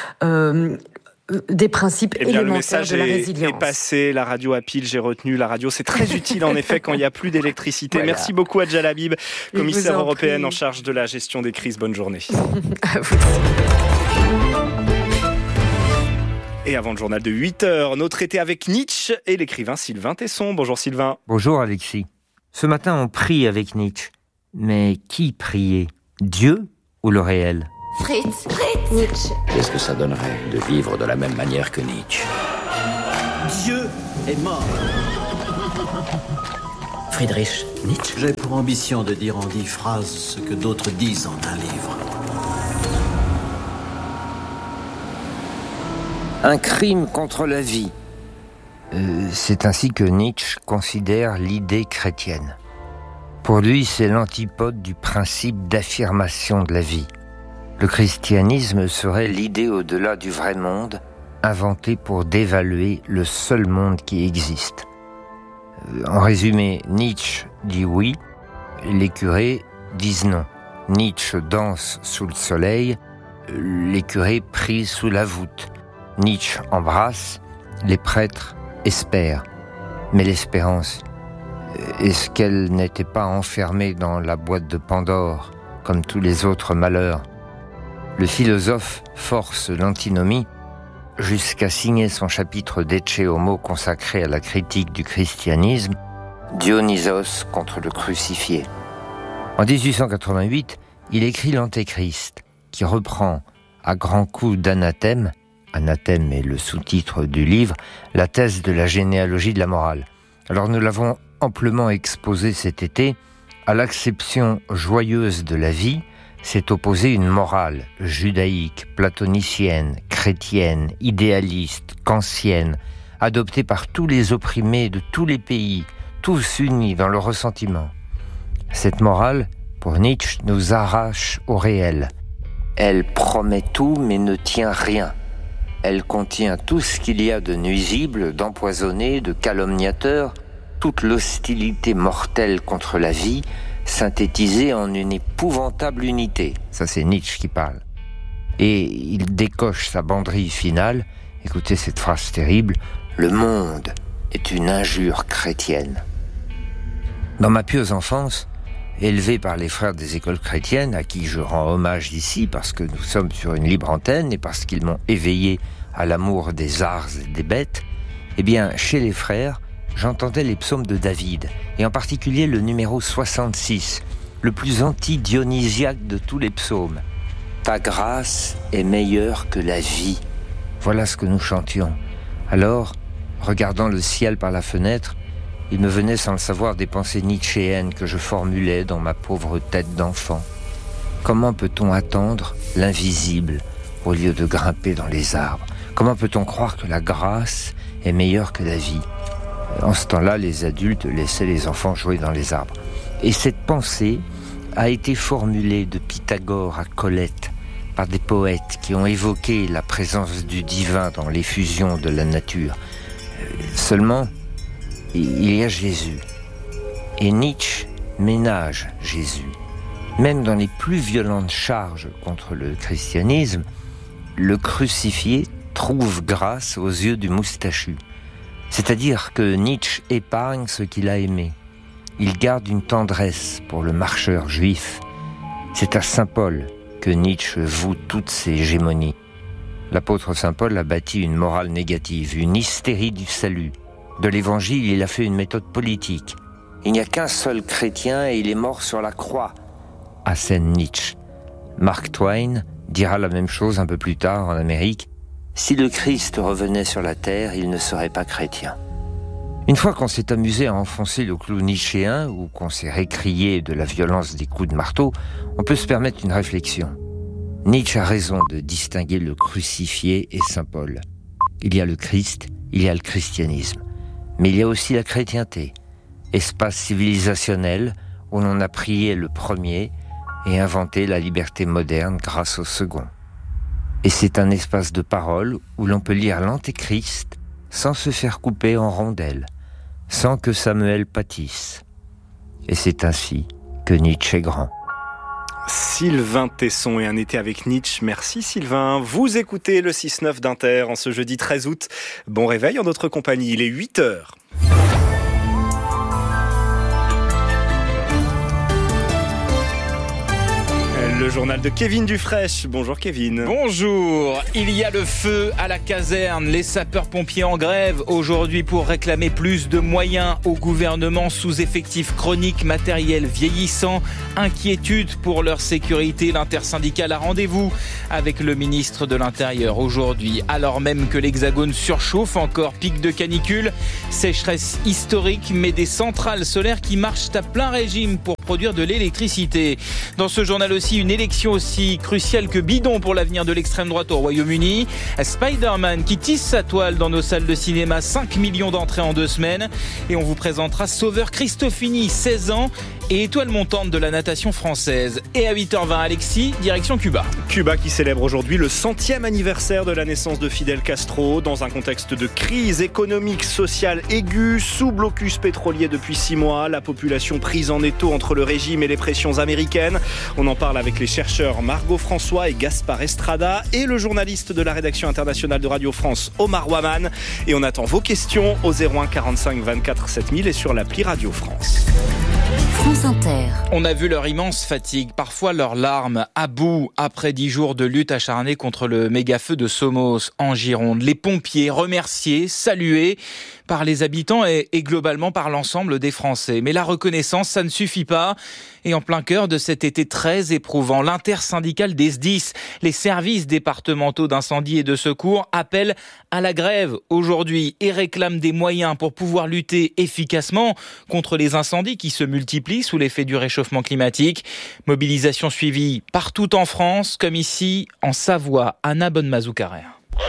Euh, des principes eh bien, élémentaires de la résilience. Le message est passé, la radio à pile, j'ai retenu la radio. C'est très utile en effet quand il n'y a plus d'électricité. Voilà. Merci beaucoup Adjal Habib, commissaire européenne en charge de la gestion des crises. Bonne journée. Et avant le journal de huit heures, notre été avec Nietzsche et l'écrivain Sylvain Tesson. Bonjour Sylvain. Bonjour Alexis. Ce matin on prie avec Nietzsche. Mais qui priait ? Dieu ou le réel ? Fritz, Fritz, Nietzsche. Qu'est-ce que ça donnerait de vivre de la même manière que Nietzsche ? Dieu est mort. Friedrich Nietzsche. J'ai pour ambition de dire en dix phrases ce que d'autres disent en un livre. Un crime contre la vie. Euh, c'est ainsi que Nietzsche considère l'idée chrétienne. Pour lui, c'est l'antipode du principe d'affirmation de la vie. Le christianisme serait l'idée au-delà du vrai monde, inventée pour dévaluer le seul monde qui existe. En résumé, Nietzsche dit oui, les curés disent non. Nietzsche danse sous le soleil, les curés prient sous la voûte. Nietzsche embrasse, les prêtres espèrent. Mais l'espérance, est-ce qu'elle n'était pas enfermée dans la boîte de Pandore, comme tous les autres malheurs ? Le philosophe force l'antinomie jusqu'à signer son chapitre d'Ecce Homo consacré à la critique du christianisme, Dionysos contre le crucifié. En dix-huit cent quatre-vingt-huit, il écrit l'Antéchrist, qui reprend à grands coups d'anathème, anathème est le sous-titre du livre, la thèse de la généalogie de la morale. Alors nous l'avons amplement exposé cet été, à l'acception joyeuse de la vie, s'est opposée une morale judaïque, platonicienne, chrétienne, idéaliste, kantienne, adoptée par tous les opprimés de tous les pays, tous unis dans le ressentiment. Cette morale, pour Nietzsche, nous arrache au réel. Elle promet tout mais ne tient rien. Elle contient tout ce qu'il y a de nuisible, d'empoisonné, de calomniateur, toute l'hostilité mortelle contre la vie, synthétisée en une épouvantable unité. Ça, c'est Nietzsche qui parle. Et il décoche sa banderille finale. Écoutez cette phrase terrible. « Le monde est une injure chrétienne. » Dans ma pieuse enfance, élevé par les frères des écoles chrétiennes, à qui je rends hommage ici parce que nous sommes sur une libre antenne et parce qu'ils m'ont éveillé à l'amour des arts et des bêtes, eh bien, chez les frères, j'entendais les psaumes de David, et en particulier le numéro soixante-six, le plus anti-dionysiaque de tous les psaumes. « Ta grâce est meilleure que la vie. » Voilà ce que nous chantions. Alors, regardant le ciel par la fenêtre, il me venait sans le savoir des pensées nietzschéennes que je formulais dans ma pauvre tête d'enfant. Comment peut-on attendre l'invisible au lieu de grimper dans les arbres ? Comment peut-on croire que la grâce est meilleure que la vie ? En ce temps-là, les adultes laissaient les enfants jouer dans les arbres. Et cette pensée a été formulée de Pythagore à Colette par des poètes qui ont évoqué la présence du divin dans l'effusion de la nature. Seulement, il y a Jésus. Et Nietzsche ménage Jésus. Même dans les plus violentes charges contre le christianisme, le crucifié trouve grâce aux yeux du moustachu. C'est-à-dire que Nietzsche épargne ce qu'il a aimé. Il garde une tendresse pour le marcheur juif. C'est à saint Paul que Nietzsche voue toutes ses hégémonies. L'apôtre saint Paul a bâti une morale négative, une hystérie du salut. De l'évangile, il a fait une méthode politique. Il n'y a qu'un seul chrétien et il est mort sur la croix, assène Nietzsche. Mark Twain dira la même chose un peu plus tard en Amérique. Si le Christ revenait sur la terre, il ne serait pas chrétien. Une fois qu'on s'est amusé à enfoncer le clou nietzschéen ou qu'on s'est récrié de la violence des coups de marteau, on peut se permettre une réflexion. Nietzsche a raison de distinguer le crucifié et saint Paul. Il y a le Christ, il y a le christianisme. Mais il y a aussi la chrétienté, espace civilisationnel où l'on a prié le premier et inventé la liberté moderne grâce au second. Et c'est un espace de parole où l'on peut lire l'Antéchrist sans se faire couper en rondelles, sans que Samuel pâtisse. Et c'est ainsi que Nietzsche est grand. Sylvain Tesson et un été avec Nietzsche. Merci Sylvain. Vous écoutez le six neuf d'Inter en ce jeudi treize août. Bon réveil en notre compagnie, il est huit heures. Le journal de Kevin Dufraîche. Bonjour Kevin. Bonjour. Il y a le feu à la caserne. Les sapeurs-pompiers en grève aujourd'hui pour réclamer plus de moyens au gouvernement. Sous-effectif chronique, matériel vieillissant, inquiétude pour leur sécurité. L'intersyndicale a rendez-vous avec le ministre de l'Intérieur aujourd'hui. Alors même que l'Hexagone surchauffe, encore pic de canicule, sécheresse historique, mais des centrales solaires qui marchent à plein régime pour produire de l'électricité. Dans ce journal aussi, une élection aussi cruciale que bidon pour l'avenir de l'extrême droite au Royaume-Uni. Spider-Man qui tisse sa toile dans nos salles de cinéma, cinq millions d'entrées en deux semaines. Et on vous présentera Sauveur Cristofini, seize ans, et étoile montante de la natation française. Et à huit heures vingt, Alexis, direction Cuba. Cuba qui célèbre aujourd'hui le centième anniversaire de la naissance de Fidel Castro, dans un contexte de crise économique, sociale aiguë, sous blocus pétrolier depuis six mois, la population prise en étau entre le régime et les pressions américaines. On en parle avec les chercheurs Margot François et Gaspard Estrada et le journaliste de la rédaction internationale de Radio France, Omar Waman. Et on attend vos questions au zéro un quarante-cinq vingt-quatre sept mille et sur l'appli Radio France. France Inter. On a vu leur immense fatigue, parfois leurs larmes, à bout après dix jours de lutte acharnée contre le méga-feu de Somos en Gironde. Les pompiers remerciés, salués, par les habitants et, et globalement par l'ensemble des Français. Mais la reconnaissance, ça ne suffit pas. Et en plein cœur de cet été très éprouvant, l'intersyndicale des S D I S, les services départementaux d'incendie et de secours, appellent à la grève aujourd'hui et réclament des moyens pour pouvoir lutter efficacement contre les incendies qui se multiplient sous l'effet du réchauffement climatique. Mobilisation suivie partout en France, comme ici en Savoie. Anna Bonne-Mazoucarer.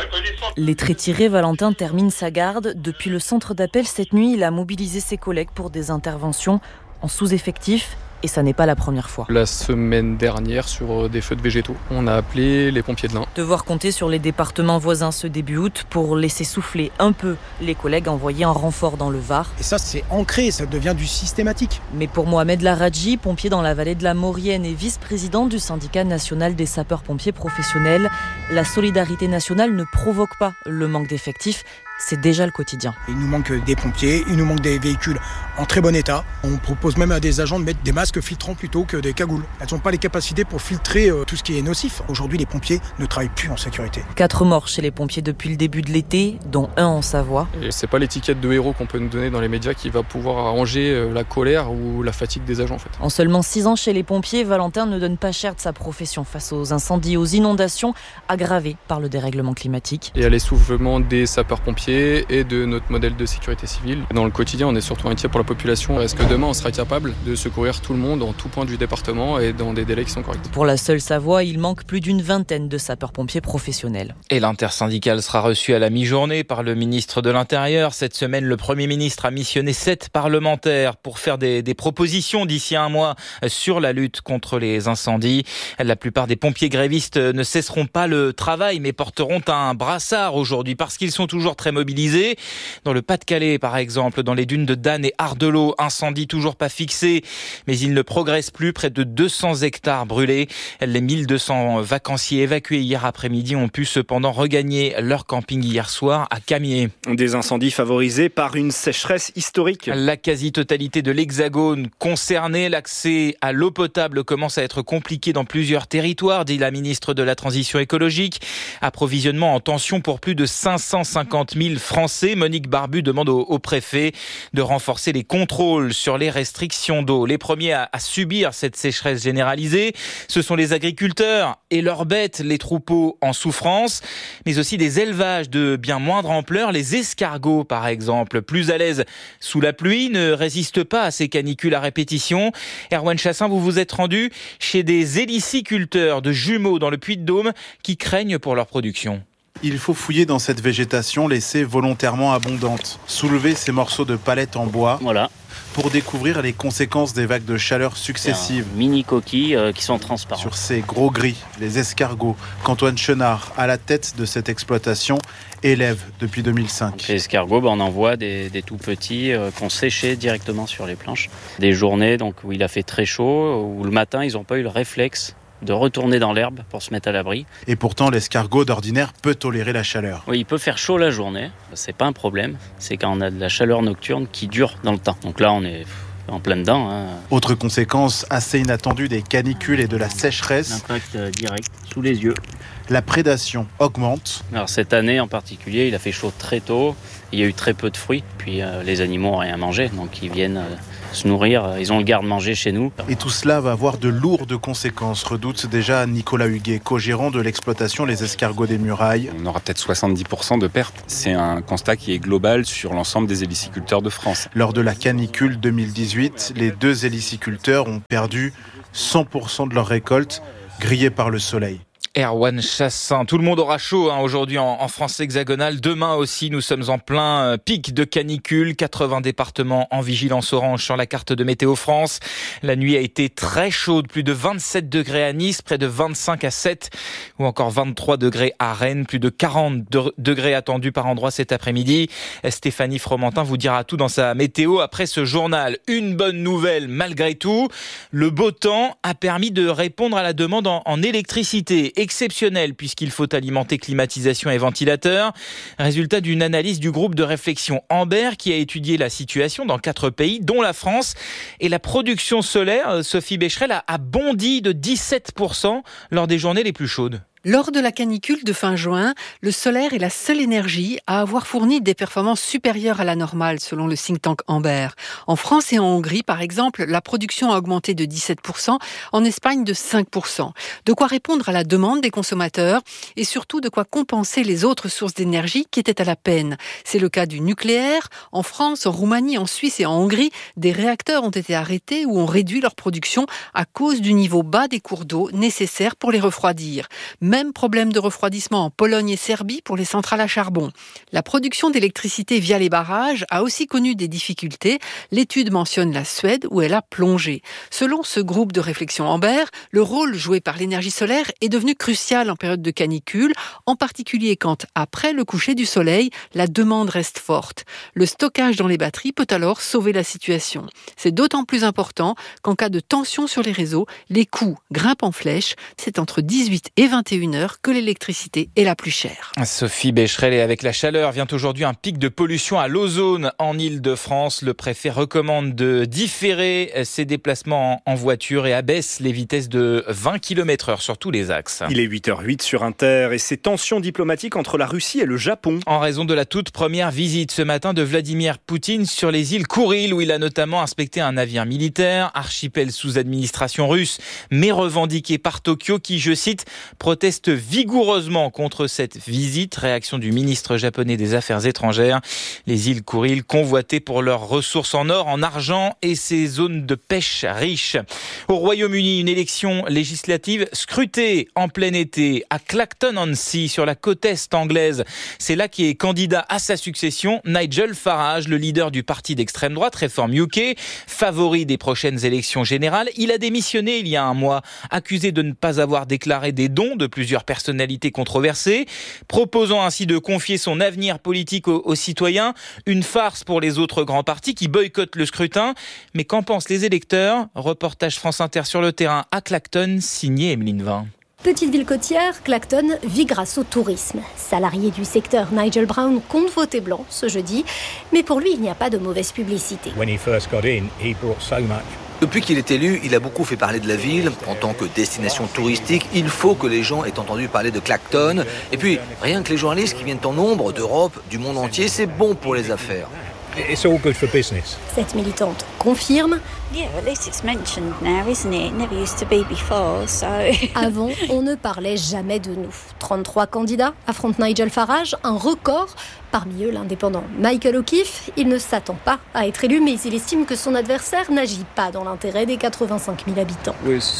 Les traits tirés, Valentin termine sa garde. Depuis le centre d'appel cette nuit, il a mobilisé ses collègues pour des interventions en sous-effectif. Et ça n'est pas la première fois. La semaine dernière, sur des feux de végétaux, on a appelé les pompiers de l'Ain. Devoir compter sur les départements voisins ce début août pour laisser souffler un peu les collègues envoyés en renfort dans le Var. Et ça, c'est ancré, ça devient du systématique. Mais pour Mohamed Laradji, pompier dans la vallée de la Maurienne et vice-président du syndicat national des sapeurs-pompiers professionnels, la solidarité nationale ne provoque pas le manque d'effectifs. C'est déjà le quotidien. Il nous manque des pompiers, il nous manque des véhicules en très bon état. On propose même à des agents de mettre des masques filtrants plutôt que des cagoules. Elles n'ont pas les capacités pour filtrer tout ce qui est nocif. Aujourd'hui, les pompiers ne travaillent plus en sécurité. Quatre morts chez les pompiers depuis le début de l'été, dont un en Savoie. Et c'est pas l'étiquette de héros qu'on peut nous donner dans les médias qui va pouvoir arranger la colère ou la fatigue des agents en fait. En seulement six ans chez les pompiers, Valentin ne donne pas cher de sa profession face aux incendies, aux inondations aggravées par le dérèglement climatique. Et à l'essoufflement des sapeurs-pompiers et de notre modèle de sécurité civile. Dans le quotidien, on est surtout inquiet pour la population. Est-ce que demain, on sera capable de secourir tout le monde en tout point du département et dans des délais qui sont corrects ? Pour la seule Savoie, il manque plus d'une vingtaine de sapeurs-pompiers professionnels. Et l'intersyndicale sera reçue à la mi-journée par le ministre de l'Intérieur. Cette semaine, le Premier ministre a missionné sept parlementaires pour faire des, des propositions d'ici un mois sur la lutte contre les incendies. La plupart des pompiers grévistes ne cesseront pas le travail, mais porteront un brassard aujourd'hui parce qu'ils sont toujours très mobilisés. Dans le Pas-de-Calais, par exemple, dans les dunes de Dan et Ardelot, incendie toujours pas fixé, mais il ne progresse plus. Près de deux cents hectares brûlés. Les mille deux cents vacanciers évacués hier après-midi ont pu cependant regagner leur camping hier soir à Camier. Des incendies favorisés par une sécheresse historique. La quasi-totalité de l'Hexagone concernée. L'accès à l'eau potable commence à être compliqué dans plusieurs territoires, dit la ministre de la Transition écologique. Approvisionnement en tension pour plus de cinq cent cinquante mille Français. Monique Barbu demande au, au préfet de renforcer les contrôles sur les restrictions d'eau. Les premiers à, à subir cette sécheresse généralisée, ce sont les agriculteurs et leurs bêtes, les troupeaux en souffrance, mais aussi des élevages de bien moindre ampleur. Les escargots, par exemple, plus à l'aise sous la pluie, ne résistent pas à ces canicules à répétition. Erwan Chassin, vous vous êtes rendu chez des héliciculteurs de jumeaux dans le Puy-de-Dôme qui craignent pour leur production. Il faut fouiller dans cette végétation laissée volontairement abondante, soulever ces morceaux de palette en bois voilà. pour découvrir les conséquences des vagues de chaleur successives. Mini coquilles euh, qui sont transparentes. Sur ces gros gris, les escargots qu'Antoine Chenard, à la tête de cette exploitation, élève depuis deux mille cinq. Donc les escargots, bah, on en voit des, des tout petits euh, qu'on séchait directement sur les planches. Des journées donc, où il a fait très chaud, où le matin ils n'ont pas eu le réflexe de retourner dans l'herbe pour se mettre à l'abri. Et pourtant, l'escargot d'ordinaire peut tolérer la chaleur. Oui, il peut faire chaud la journée, c'est pas un problème. C'est quand on a de la chaleur nocturne qui dure dans le temps. Donc là, on est en plein dedans. Hein. Autre conséquence assez inattendue des canicules et de la sécheresse. L'impact direct, sous les yeux. La prédation augmente. Alors cette année en particulier, il a fait chaud très tôt. Il y a eu très peu de fruits. Puis euh, les animaux n'ont rien mangé, donc ils viennent... Euh, se nourrir, ils ont le garde-manger chez nous. Et tout cela va avoir de lourdes conséquences, redoute déjà Nicolas Huguet, co-gérant de l'exploitation Les Escargots des Murailles. On aura peut-être soixante-dix pour cent de pertes. C'est un constat qui est global sur l'ensemble des héliciculteurs de France. Lors de la canicule deux mille dix-huit, les deux héliciculteurs ont perdu cent pour cent de leur récolte, grillée par le soleil. Erwan Chassin. Tout le monde aura chaud hein, aujourd'hui en, en France hexagonale. Demain aussi, nous sommes en plein euh, pic de canicule. quatre-vingts départements en vigilance orange sur la carte de Météo France. La nuit a été très chaude. Plus de vingt-sept degrés à Nice, près de vingt-cinq à Sète ou encore vingt-trois degrés à Rennes. Plus de quarante de- degrés attendus par endroit cet après-midi. Stéphanie Fromentin vous dira tout dans sa météo après ce journal. Une bonne nouvelle malgré tout. Le beau temps a permis de répondre à la demande en, en électricité. Exceptionnel puisqu'il faut alimenter climatisation et ventilateurs. Résultat d'une analyse du groupe de réflexion Amber qui a étudié la situation dans quatre pays, dont la France. Et la production solaire, Sophie Becherel, a bondi de dix-sept pour cent lors des journées les plus chaudes. Lors de la canicule de fin juin, le solaire est la seule énergie à avoir fourni des performances supérieures à la normale, selon le think tank Amber. En France et en Hongrie, par exemple, la production a augmenté de dix-sept pour cent, en Espagne de cinq pour cent. De quoi répondre à la demande des consommateurs et surtout de quoi compenser les autres sources d'énergie qui étaient à la peine. C'est le cas du nucléaire. En France, en Roumanie, en Suisse et en Hongrie, des réacteurs ont été arrêtés ou ont réduit leur production à cause du niveau bas des cours d'eau nécessaires pour les refroidir. Même problème de refroidissement en Pologne et Serbie pour les centrales à charbon. La production d'électricité via les barrages a aussi connu des difficultés. L'étude mentionne la Suède où elle a plongé. Selon ce groupe de réflexion Amber, le rôle joué par l'énergie solaire est devenu crucial en période de canicule, en particulier quand, après le coucher du soleil, la demande reste forte. Le stockage dans les batteries peut alors sauver la situation. C'est d'autant plus important qu'en cas de tension sur les réseaux, les coûts grimpent en flèche. C'est entre dix-huit et vingt et une heures que l'électricité est la plus chère. Sophie Becherel, et avec la chaleur vient aujourd'hui un pic de pollution à l'ozone en Île-de-France. Le préfet recommande de différer ses déplacements en voiture et abaisse les vitesses de vingt kilomètres heure sur tous les axes. Il est huit heures huit sur Inter et ces tensions diplomatiques entre la Russie et le Japon. En raison de la toute première visite ce matin de Vladimir Poutine sur les îles Kouril, où il a notamment inspecté un navire militaire, archipel sous administration russe, mais revendiqué par Tokyo qui, je cite, proteste vigoureusement contre cette visite. Réaction du ministre japonais des Affaires étrangères. Les îles Kouril convoitées pour leurs ressources en or, en argent et ses zones de pêche riches. Au Royaume-Uni, une élection législative scrutée en plein été à Clacton-on-Sea, sur la côte est anglaise. C'est là qu'est candidat à sa succession Nigel Farage, le leader du parti d'extrême droite Reform U K, favori des prochaines élections générales. Il a démissionné il y a un mois, accusé de ne pas avoir déclaré des dons de plusieurs personnalités controversées, proposant ainsi de confier son avenir politique aux, aux citoyens. Une farce pour les autres grands partis qui boycottent le scrutin. Mais qu'en pensent les électeurs ? Reportage France Inter sur le terrain à Clacton, signé Emeline Vin. Petite ville côtière, Clacton vit grâce au tourisme. Salarié du secteur, Nigel Brown compte voter blanc ce jeudi, mais pour lui, il n'y a pas de mauvaise publicité. Depuis qu'il est élu, il a beaucoup fait parler de la ville. En tant que destination touristique, il faut que les gens aient entendu parler de Clacton. Et puis, rien que les journalistes qui viennent en nombre d'Europe, du monde entier, c'est bon pour les affaires. It's all good for business. Cette militante confirme. Avant, on ne parlait jamais de nous. trente-trois candidats affrontent Nigel Farage, un record. Parmi eux, l'indépendant Michael O'Keefe. Il ne s'attend pas à être élu, mais il estime que son adversaire n'agit pas dans l'intérêt des quatre-vingt-cinq mille habitants.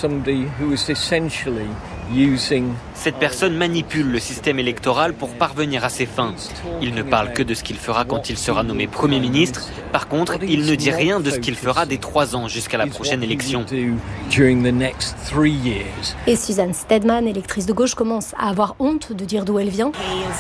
Cette personne manipule le système électoral pour parvenir à ses fins. Il ne parle que de ce qu'il fera quand il sera nommé Premier ministre. Par contre, il ne dit rien de ce qu'il fera des trois ans jusqu'à la prochaine élection. Et Suzanne Stedman, électrice de gauche, commence à avoir honte de dire d'où elle vient.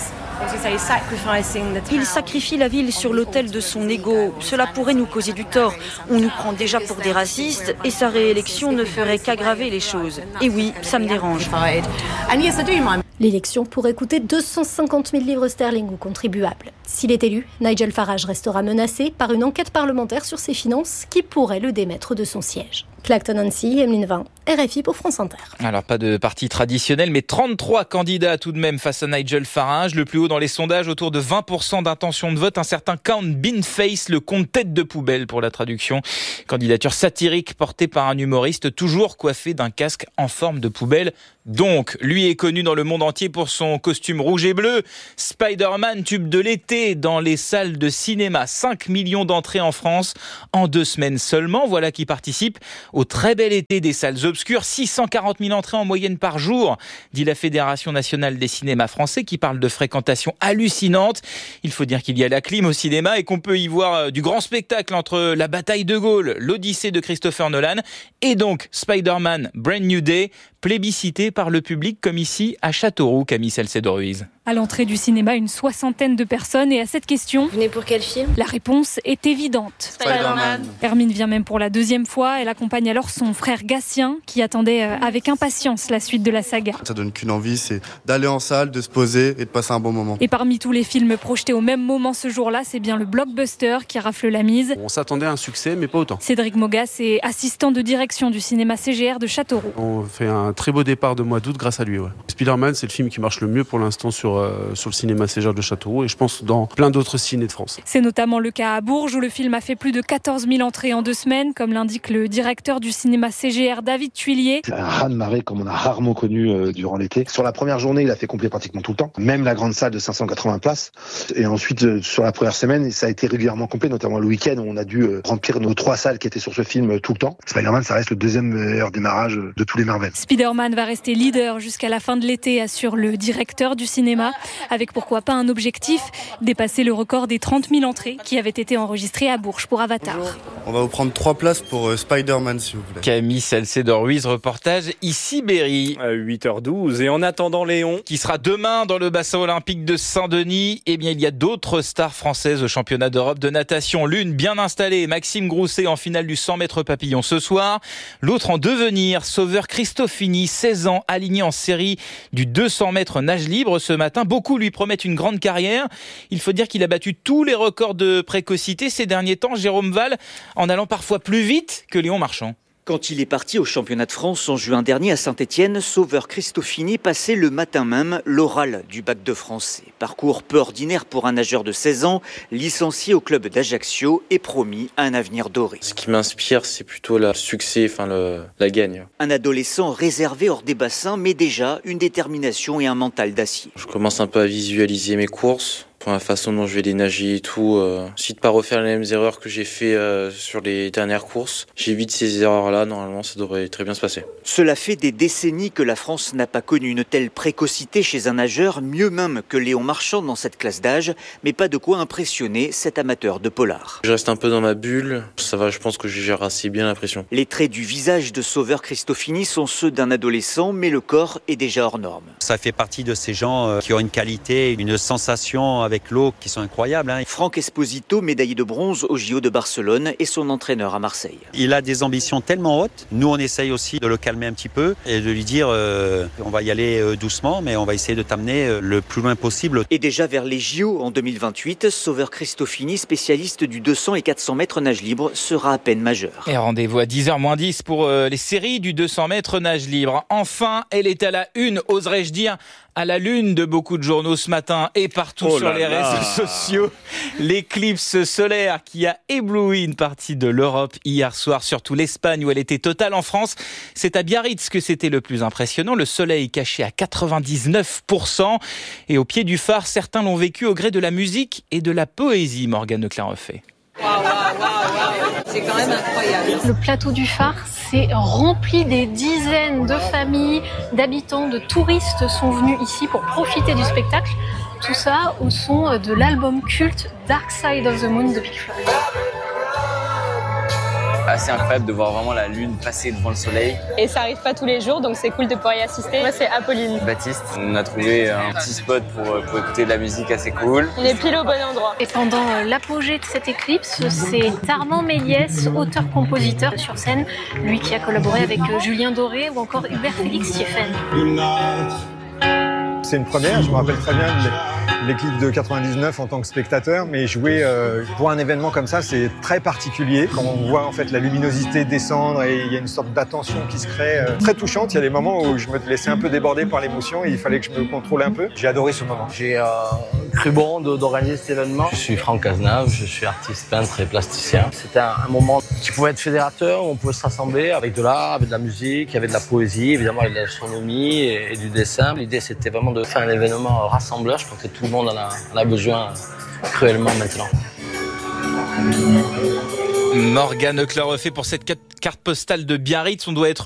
Il sacrifie la ville sur l'autel de son ego. Cela pourrait nous causer du tort. On nous prend déjà pour des racistes et sa réélection ne ferait qu'aggraver les choses. Et oui, ça me dérange. L'élection pourrait coûter deux cent cinquante mille livres sterling aux contribuables. S'il est élu, Nigel Farage restera menacé par une enquête parlementaire sur ses finances qui pourrait le démettre de son siège. Clacton-on-Sea, Emeline Vin, R F I pour France Inter. Alors pas de parti traditionnel, mais trente-trois candidats tout de même face à Nigel Farage. Le plus haut dans les sondages, autour de vingt pour cent d'intention de vote. Un certain Count Beanface, le compte tête de poubelle pour la traduction. Candidature satirique portée par un humoriste toujours coiffé d'un casque en forme de poubelle. Donc, lui est connu dans le monde entier pour son costume rouge et bleu. Spider-Man, tube de l'été dans les salles de cinéma. cinq millions d'entrées en France en deux semaines seulement. Voilà qui participe au très bel été des salles obscures. six cent quarante mille entrées en moyenne par jour, dit la Fédération nationale des cinémas français, qui parle de fréquentation hallucinante. Il faut dire qu'il y a la clim au cinéma et qu'on peut y voir du grand spectacle entre La Bataille de Gaulle, l'Odyssée de Christopher Nolan et donc Spider-Man Brand New Day, plébiscité par le public comme ici à Châteauroux, Camille Salcedo-Ruiz. À l'entrée du cinéma, une soixantaine de personnes. Et à cette question, vous venez pour quel film ? La réponse est évidente. Spider-Man. Hermine vient même pour la deuxième fois. Elle accompagne accompagne alors son frère Gatien qui attendait avec impatience la suite de la saga. Ça donne qu'une envie, c'est d'aller en salle, de se poser et de passer un bon moment. Et parmi tous les films projetés au même moment ce jour-là, c'est bien le blockbuster qui rafle la mise. On s'attendait à un succès, mais pas autant. Cédric Mogas est assistant de direction du cinéma C G R de Châteauroux. On fait un très beau départ de mois d'août grâce à lui. Ouais. Spider-Man, c'est le film qui marche le mieux pour l'instant sur, euh, sur le cinéma C G R de Châteauroux et je pense dans plein d'autres ciné de France. C'est notamment le cas à Bourges où le film a fait plus de quatorze mille entrées en deux semaines, comme l'indique le directeur du cinéma C G R David Tuillier. C'est un raz-de-marée comme on a rarement connu euh, durant l'été. Sur la première journée, il a fait complet pratiquement tout le temps, même la grande salle de cinq cent quatre-vingts places. Et ensuite, euh, sur la première semaine, ça a été régulièrement complet, notamment le week-end où on a dû euh, remplir nos trois salles qui étaient sur ce film euh, tout le temps. Spider-Man, ça reste le deuxième meilleur démarrage de tous les Marvel. Spider-Man va rester leader jusqu'à la fin de l'été, assure le directeur du cinéma, avec pourquoi pas un objectif, dépasser le record des trente mille entrées qui avaient été enregistrées à Bourges pour Avatar. Bonjour. On va vous prendre trois places pour euh, Spider-Man, s'il vous plaît. Camille Salcédor-Ruiz, reportage ici Berry. À huit heures douze. Et en attendant Léon, qui sera demain dans le bassin olympique de Saint-Denis, eh bien, il y a d'autres stars françaises au championnat d'Europe de natation. L'une bien installée, Maxime Grousset en finale du cent mètres papillon ce soir. L'autre en devenir, Sauveur Cristofini, seize ans, aligné en série du deux cents mètres nage libre ce matin. Beaucoup lui promettent une grande carrière. Il faut dire qu'il a battu tous les records de précocité ces derniers temps, Jérôme Val, en allant parfois plus vite que Léon Marchand. Quand il est parti au championnat de France en juin dernier à Saint-Étienne, Sauveur Cristofini passait le matin même l'oral du bac de français. Parcours peu ordinaire pour un nageur de seize ans, licencié au club d'Ajaccio et promis à un avenir doré. Ce qui m'inspire, c'est plutôt le succès, enfin le, la gagne. Un adolescent réservé hors des bassins, mais déjà une détermination et un mental d'acier. Je commence un peu à visualiser mes courses. Pour la façon dont je vais les nager et tout, euh, si de pas refaire les mêmes erreurs que j'ai fait euh, sur les dernières courses, j'évite ces erreurs-là, normalement ça devrait très bien se passer. Cela fait des décennies que la France n'a pas connu une telle précocité chez un nageur, mieux même que Léon Marchand dans cette classe d'âge, mais pas de quoi impressionner cet amateur de polar. Je reste un peu dans ma bulle, ça va, je pense que je gère assez bien la pression. Les traits du visage de Sauveur Cristofini sont ceux d'un adolescent, mais le corps est déjà hors norme. Ça fait partie de ces gens qui ont une qualité, une sensation avec l'eau qui sont incroyables. Hein. Franck Esposito, médaillé de bronze au J O de Barcelone, et son entraîneur à Marseille. Il a des ambitions tellement hautes. Nous, on essaye aussi de le calmer un petit peu et de lui dire euh, on va y aller euh, doucement, mais on va essayer de t'amener euh, le plus loin possible. Et déjà vers les J O en deux mille vingt-huit, Sauveur Cristofini, spécialiste du deux cents et quatre cents mètres nage libre, sera à peine majeur. Et rendez-vous à dix heures moins dix pour euh, les séries du deux cents mètres nage libre. Enfin, elle est à la une, oserais-je dire, à la lune de beaucoup de journaux ce matin et partout oh sur les là. réseaux sociaux. L'éclipse solaire qui a ébloui une partie de l'Europe hier soir, surtout l'Espagne où elle était totale. En France, c'est à Biarritz que c'était le plus impressionnant. Le soleil caché à quatre-vingt-dix-neuf pour cent. Et au pied du phare, certains l'ont vécu au gré de la musique et de la poésie, Morgane Leclerc-Refait. Wow, wow, wow, wow. C'est quand même incroyable. Le plateau du phare, c'est rempli. Des dizaines de familles, d'habitants, de touristes sont venus ici pour profiter du spectacle. Tout ça au son de l'album culte Dark Side of the Moon de Pink Floyd. Assez incroyable de voir vraiment la lune passer devant le soleil. Et ça arrive pas tous les jours, donc c'est cool de pouvoir y assister. Moi, c'est Apolline. Baptiste, on a trouvé un petit spot pour, pour écouter de la musique assez cool. Il est pile au bon endroit. Et pendant l'apogée de cette éclipse, c'est Armand Méliès, auteur-compositeur sur scène, lui qui a collaboré avec Julien Doré ou encore Hubert Félix Sieffen. C'est une première, je me rappelle très bien de l'éclipse de quatre-vingt-dix-neuf en tant que spectateur, mais jouer euh, pour un événement comme ça, c'est très particulier. Quand on voit en fait la luminosité descendre et il y a une sorte d'attention qui se crée euh, très touchante. Il y a des moments où je me laissais un peu déborder par l'émotion et il fallait que je me contrôle un peu. J'ai adoré ce moment. J'ai euh, cru bon d'organiser cet événement. Je suis Franck Cazenave, je suis artiste, peintre et plasticien. C'était un, un moment qui pouvait être fédérateur, où on pouvait se rassembler avec de l'art, avec de la musique, avec de la poésie, évidemment avec de l'astronomie et, et du dessin. L'idée c'était vraiment de faire un événement rassembleur. Je pense que tout le monde en a, en a besoin cruellement maintenant. Morgane Leclerc-Refait pour cette carte postale de Biarritz. On doit être